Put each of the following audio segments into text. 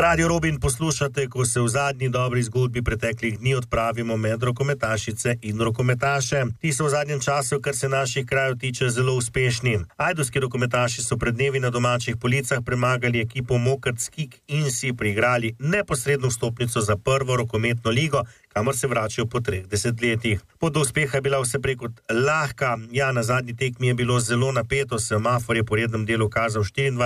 Radio Robin poslušate, ko se v zadnji dobri zgodbi preteklih dni odpravimo med rokometašice in rokometaše. Ti so v zadnjem času, kar se naših krajev tiče, zelo uspešni. Ajdovski rokometaši so pred dnevi na domačih policah premagali ekipo Mokrt Skik in si priigrali neposredno vstopnico za prvo rokometno ligo, kamor se vračajo po 3 desetletjih. Pot do uspeha je bila vse prej kot lahka. Ja, na zadnji tekmi je bilo zelo napeto, semafor je po rednem delu kazal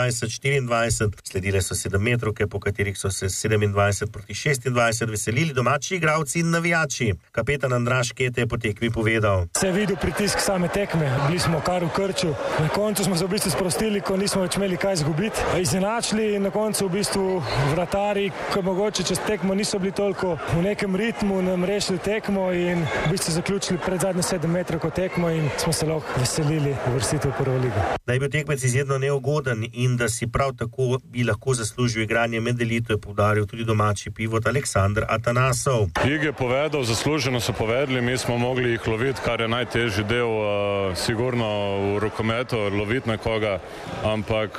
24-24, sledile so 7-metrovke, po katerih so se 27 proti 26 veselili domači igralci in navijači. Kapetan Andraž Kete je po tekmi povedal: Se je videl pritisk same tekme, bili smo kar v krču. Na koncu smo se v bistvu sprostili, ko nismo več imeli kaj izgubiti. Izenačili in na koncu v bistvu vratarji, ko mogoče čez tekmo niso bili toliko v nekem ritmu, nam rešili tekmo in v bistvu zaključili pred zadnje 7 metrov tekmo in smo se lahko veselili uvrstitve v prvo ligo. Da je bil tekmec izjedno neugoden in da si prav tako bi lahko zaslužil igranje med elito, je poudaril tudi domači pivot Aleksandr Atanasov. Ig je povedal, zasluženo so povedali, mi smo mogli jih loviti, kar je najtežji del sigurno v rokometu, loviti nekoga, ampak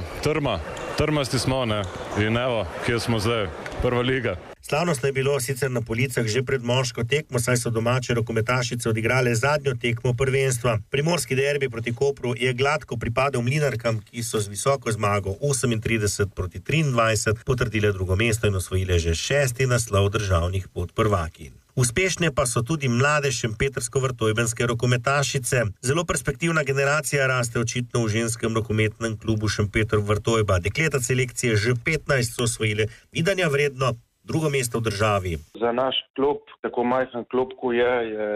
trmasti smo, ne, in evo, kje smo zdaj, prva liga. Slavnostno je bilo sicer na policah že pred moško tekmo, saj so domače rokometašice odigrale zadnjo tekmo prvenstva. Primorski derbi proti Kopru je gladko pripadel Mlinarkam, ki so z visoko zmago 38 proti 23 potrdile drugo mesto in osvojile že 6. naslov državnih podprvakinj. Uspešne pa so tudi mlade šempetrsko-vrtojbenske rokometašice. Zelo perspektivna generacija raste očitno v ženskem rokometnem klubu Šempeter-Vrtojba. Dekleta selekcije že 15 so osvojile vidanja vredno drugo mesto v državi. Za naš klub, tako majhen klub, ko je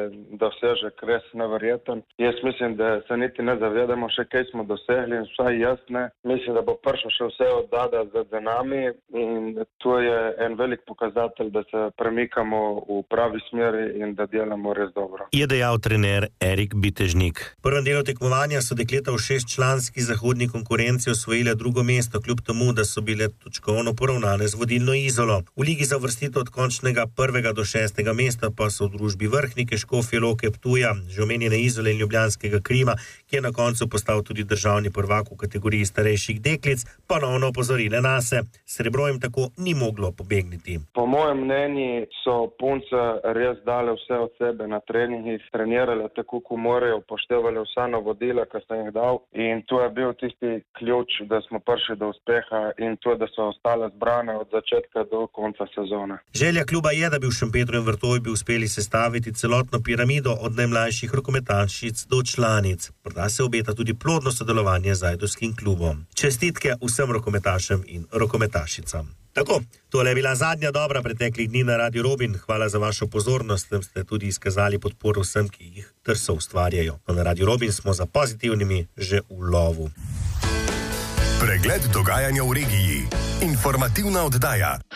dosežek res neverjeten. Jaz mislim, da se niti ne zavedamo še, kaj smo dosegli, in vsaj jaz ne. Mislim, da bo prišlo še vse od Dada za nami in to je en velik pokazatelj, da se premikamo v pravi smeri in da delamo res dobro. Je dejal trener Erik Bitežnik. V prvem delu tekmovanja so dekleta v 6-članski zahodni konkurenci osvojile drugo mesto, kljub temu, da so bile točkovno poravnane z vodilno Izolo. V ligi za uvrstitev od končnega 1. do 6. mesta pa so v družbi Vrhnike, Škofje Loke, Ptuja, že omenjene Izole in Ljubljanskega Krima, ki je na koncu postal tudi državni prvak v kategoriji starejših deklic, ponovno opozorile nase. Srebro jim tako ni moglo pobegniti. Po mojem mnenju so punce res dale vse od sebe na treningih, trenirale tako, ko morajo, upoštevale vsa navodila, ki sem jih dal, in to je bil tisti ključ, da smo prišli do uspeha in to, da so ostale zbrane od začetka do konca sezone. Želja kluba je, da bi v Šempetru in Vrtojbi uspeli sestaviti celotno piramido od najmlajših rokometašic do članic. Morda se obeta tudi plodno sodelovanje z ajdovskim klubom. Čestitke vsem rokometašem in rokometašicam. Tako, tole je bila zadnja dobra preteklih dni na Radio Robin. Hvala za vašo pozornost, da ste tudi izkazali podporo vsem, ki jih trso ustvarjajo. Na Radio Robin smo za pozitivnimi že v lovu. Pregled dogajanja v regiji. Informativna oddaja.